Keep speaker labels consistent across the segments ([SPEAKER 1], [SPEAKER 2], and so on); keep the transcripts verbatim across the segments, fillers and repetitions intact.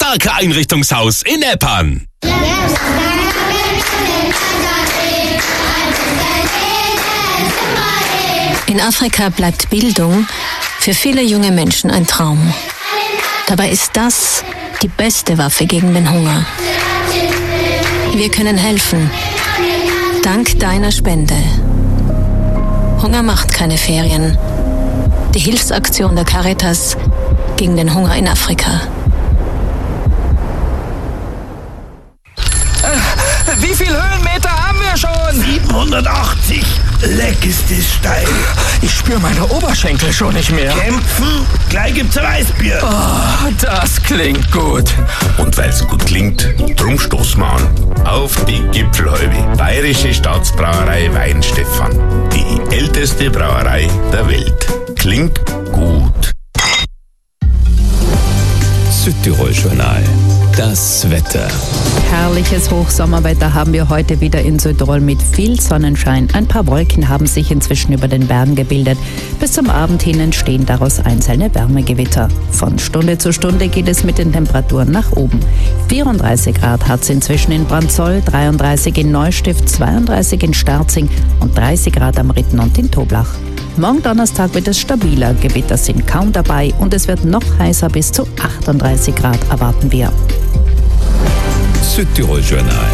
[SPEAKER 1] Marke-Einrichtungshaus in Eppern.
[SPEAKER 2] In Afrika bleibt Bildung für viele junge Menschen ein Traum. Dabei ist das die beste Waffe gegen den Hunger. Wir können helfen. Dank deiner Spende. Hunger macht keine Ferien. Die Hilfsaktion der Caritas gegen den Hunger in Afrika.
[SPEAKER 3] Äh, wie viele Höhenmeter haben wir schon?
[SPEAKER 4] siebenhundertachtzig. Leck ist das steil.
[SPEAKER 3] Ich spüre meine Oberschenkel schon nicht mehr.
[SPEAKER 4] Kämpfen, gleich gibt's ein Weißbier.
[SPEAKER 3] Oh, das klingt gut.
[SPEAKER 5] Und weil's gut klingt, drum stoßen wir an. Auf die Gipfelhäube. Bayerische Staatsbrauerei Weinstefan. Die älteste Brauerei der Welt. Klingt gut.
[SPEAKER 6] Südtirol-Journal. Das Wetter.
[SPEAKER 7] Herrliches Hochsommerwetter haben wir heute wieder in Südtirol mit viel Sonnenschein. Ein paar Wolken haben sich inzwischen über den Bergen gebildet. Bis zum Abend hin entstehen daraus einzelne Wärmegewitter. Von Stunde zu Stunde geht es mit den Temperaturen nach oben. vierunddreißig Grad hat es inzwischen in Branzoll, dreiunddreißig in Neustift, zweiunddreißig in Sterzing und dreißig Grad am Ritten und in Toblach. Morgen Donnerstag wird es stabiler, Gewitter sind kaum dabei und es wird noch heißer, bis zu achtunddreißig Grad erwarten wir.
[SPEAKER 6] Südtirol-Journal.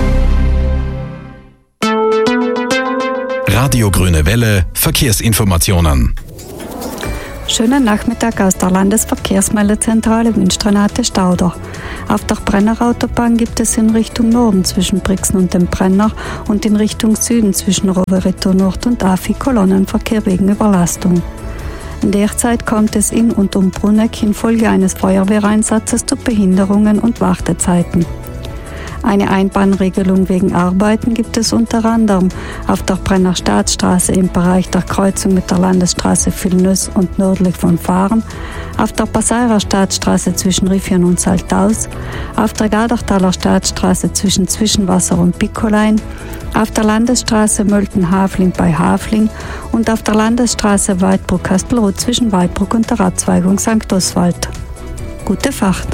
[SPEAKER 6] Radio Grüne Welle, Verkehrsinformationen.
[SPEAKER 8] Schönen Nachmittag aus der Landesverkehrsmeldezentrale wünscht Renate Stauder. Auf der Brenner-Autobahn gibt es in Richtung Norden zwischen Brixen und dem Brenner und in Richtung Süden zwischen Rovereto Nord und Afi Kolonnenverkehr wegen Überlastung. In der Zeit kommt es in und um Bruneck infolge eines Feuerwehreinsatzes zu Behinderungen und Wartezeiten. Eine Einbahnregelung wegen Arbeiten gibt es unter anderem auf der Brenner Staatsstraße im Bereich der Kreuzung mit der Landesstraße Villeneuve und nördlich von Fahren, auf der Passairer Staatsstraße zwischen Riffion und Saltaus, auf der Gadertaler Staatsstraße zwischen Zwischenwasser und Piccolein, auf der Landesstraße Mölten-Hafling bei Hafling und auf der Landesstraße Weidbruck-Kastelruth zwischen Weidbruck und der Abzweigung Sankt Oswald. Gute Fahrt!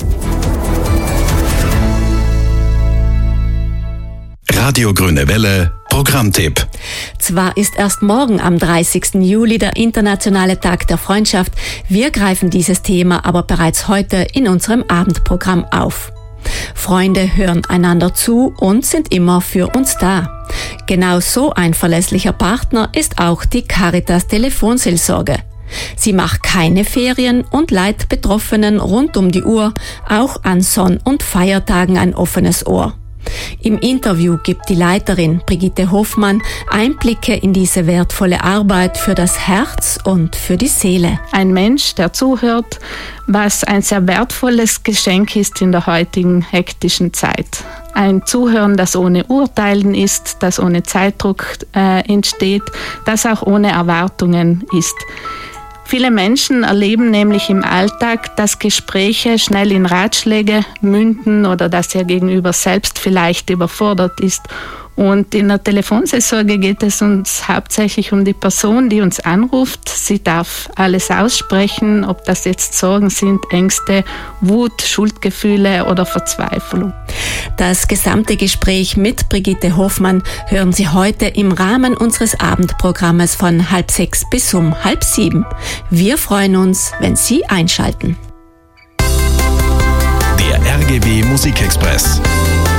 [SPEAKER 6] Radio Grüne Welle, Programmtipp.
[SPEAKER 2] Zwar ist erst morgen am dreißigsten Juli der internationale Tag der Freundschaft, wir greifen dieses Thema aber bereits heute in unserem Abendprogramm auf. Freunde hören einander zu und sind immer für uns da. Genau so ein verlässlicher Partner ist auch die Caritas Telefonseelsorge. Sie macht keine Ferien und leiht Betroffenen rund um die Uhr, auch an Sonn- und Feiertagen ein offenes Ohr. Im Interview gibt die Leiterin Brigitte Hoffmann Einblicke in diese wertvolle Arbeit für das Herz und für die Seele.
[SPEAKER 9] Ein Mensch, der zuhört, was ein sehr wertvolles Geschenk ist in der heutigen hektischen Zeit. Ein Zuhören, das ohne Urteilen ist, das ohne Zeitdruck äh, entsteht, das auch ohne Erwartungen ist. Viele Menschen erleben nämlich im Alltag, dass Gespräche schnell in Ratschläge münden oder dass ihr Gegenüber selbst vielleicht überfordert ist. Und in der Telefonseelsorge geht es uns hauptsächlich um die Person, die uns anruft. Sie darf alles aussprechen, ob das jetzt Sorgen sind, Ängste, Wut, Schuldgefühle oder Verzweiflung.
[SPEAKER 2] Das gesamte Gespräch mit Brigitte Hoffmann hören Sie heute im Rahmen unseres Abendprogrammes von halb sechs bis um halb sieben. Wir freuen uns, wenn Sie einschalten.
[SPEAKER 6] Der R G W Musikexpress.